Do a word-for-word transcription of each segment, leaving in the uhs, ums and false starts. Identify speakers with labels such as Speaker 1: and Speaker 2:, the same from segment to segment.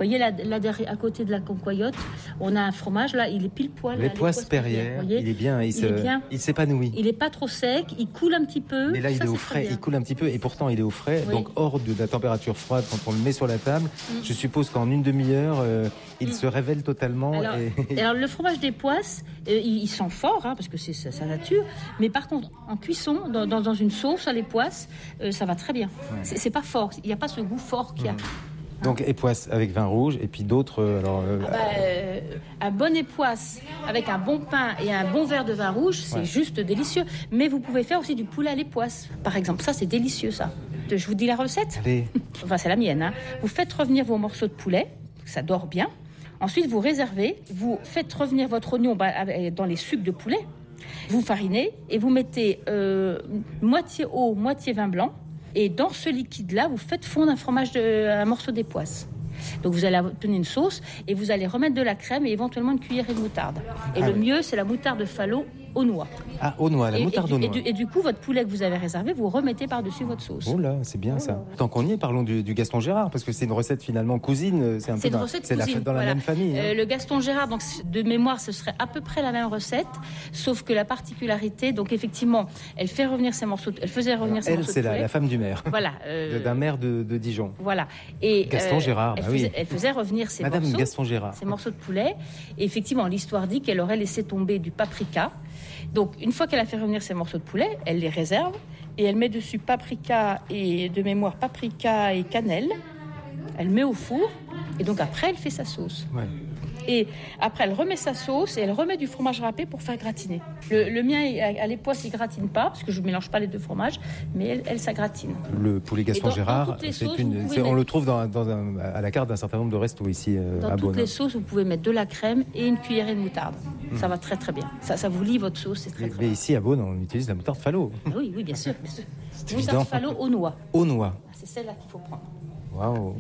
Speaker 1: voyez, là, là derrière, à côté de la concoyote, on a un fromage, là, il est pile poil.
Speaker 2: Les
Speaker 1: là,
Speaker 2: poisses Perrières, il est bien, il,
Speaker 1: il
Speaker 2: se,
Speaker 1: est bien.
Speaker 2: il s'épanouit.
Speaker 1: Il n'est pas trop sec, il coule un petit peu.
Speaker 2: Mais là, il
Speaker 1: ça,
Speaker 2: est au
Speaker 1: c'est
Speaker 2: frais,
Speaker 1: très
Speaker 2: il coule un petit peu, et pourtant, il est au frais,
Speaker 1: Oui.
Speaker 2: donc hors de la température froide quand on le met sur la table. Mm. Je suppose qu'en une demi-heure, euh, il mm. se révèle totalement.
Speaker 1: Alors,
Speaker 2: et...
Speaker 1: alors le fromage des poisses, euh, il, il sent fort, hein, parce que c'est sa, sa nature, mais par contre, en cuisson, dans, dans, dans une sauce à l'époisse, euh, ça va très bien. Ouais. C'est, c'est pas fort, il n'y a pas ce goût fort qu'il y a.
Speaker 2: Mmh. Donc époisse avec vin rouge, et puis d'autres... Alors, euh...
Speaker 1: Ah bah, euh, un bon époisse avec un bon pain et un bon verre de vin rouge, c'est ouais. juste délicieux. Mais vous pouvez faire aussi du poulet à l'époisse, par exemple. Ça, c'est délicieux, ça. Je vous dis la recette.
Speaker 2: Allez.
Speaker 1: Enfin, c'est la mienne. Hein. Vous faites revenir vos morceaux de poulet, ça dort bien. Ensuite, vous réservez, vous faites revenir votre oignon dans les sucs de poulet, vous farinez et vous mettez euh, moitié eau, moitié vin blanc. Et dans ce liquide-là, vous faites fondre un fromage, de, un morceau d'époisse. Donc vous allez obtenir une sauce et vous allez remettre de la crème et éventuellement une cuillerée de moutarde. Et ah le oui. mieux, c'est la moutarde de Fallot aux noix.
Speaker 2: Ah, aux noix, la
Speaker 1: et,
Speaker 2: moutarde
Speaker 1: et,
Speaker 2: aux noix.
Speaker 1: Et du, et du coup, votre poulet que vous avez réservé, vous remettez par-dessus votre sauce.
Speaker 2: Oh là, c'est bien oh ça. Tant qu'on y est, parlons du, du Gaston Gérard, parce que c'est une recette finalement cousine. C'est un
Speaker 1: c'est
Speaker 2: peu
Speaker 1: une
Speaker 2: dans,
Speaker 1: recette
Speaker 2: c'est
Speaker 1: cousine.
Speaker 2: La, dans
Speaker 1: voilà.
Speaker 2: la même famille. Hein.
Speaker 1: Euh, le Gaston Gérard, donc de mémoire, ce serait à peu près la même recette, sauf que la particularité, donc effectivement, elle fait revenir ses morceaux, de, elle faisait revenir
Speaker 2: Alors,
Speaker 1: ses
Speaker 2: elle,
Speaker 1: morceaux de
Speaker 2: c'est
Speaker 1: poulet.
Speaker 2: la, la femme du maire.
Speaker 1: Voilà. Euh,
Speaker 2: D'un maire de, de Dijon.
Speaker 1: Voilà. Et
Speaker 2: Gaston euh, Gérard,
Speaker 1: elle,
Speaker 2: bah
Speaker 1: faisait,
Speaker 2: oui.
Speaker 1: elle faisait revenir ses
Speaker 2: Madame
Speaker 1: morceaux,
Speaker 2: Gaston Gérard.
Speaker 1: ses morceaux de poulet. Et effectivement, l'histoire dit qu'elle aurait laissé tomber du paprika. Donc, une fois qu'elle a fait revenir ses morceaux de poulet, elle les réserve et elle met dessus paprika et de mémoire paprika et cannelle. Elle met au four et donc après, elle fait sa sauce.
Speaker 2: Ouais.
Speaker 1: Et après, elle remet sa sauce et elle remet du fromage râpé pour faire gratiner. Le, le mien, à l'époisse, il gratine pas parce que je ne mélange pas les deux fromages, mais elle, elle ça gratine.
Speaker 2: Le poulet Gaston
Speaker 1: dans,
Speaker 2: Gérard,
Speaker 1: dans c'est
Speaker 2: sauces, une, c'est,
Speaker 1: mettre...
Speaker 2: on le trouve dans, dans un, à la carte d'un certain nombre de restos ici euh,
Speaker 1: dans
Speaker 2: à Beaune.
Speaker 1: Dans toutes les sauces, vous pouvez mettre de la crème et une cuillerée de moutarde. Mmh. Ça va très très bien. Ça, ça vous lie votre sauce, c'est très
Speaker 2: mais,
Speaker 1: très
Speaker 2: mais
Speaker 1: bien.
Speaker 2: ici à Beaune, on utilise la moutarde Fallot.
Speaker 1: Ah oui, oui, bien sûr. Bien sûr.
Speaker 2: C'est
Speaker 1: moutarde
Speaker 2: évident.
Speaker 1: Fallot aux noix.
Speaker 2: Aux noix.
Speaker 1: C'est celle-là qu'il faut prendre.
Speaker 2: Waouh.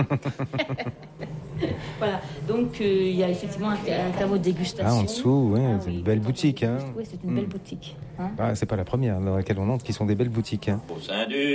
Speaker 1: Voilà, donc il euh, y a effectivement un, un caveau de dégustation.
Speaker 2: Ah, en dessous, ouais,
Speaker 1: ah,
Speaker 2: c'est
Speaker 1: oui.
Speaker 2: une belle boutique. Hein.
Speaker 1: Oui, c'est une mmh. belle boutique. Hein.
Speaker 2: Ah, c'est pas la première dans laquelle on entre qui sont des belles boutiques. Hein.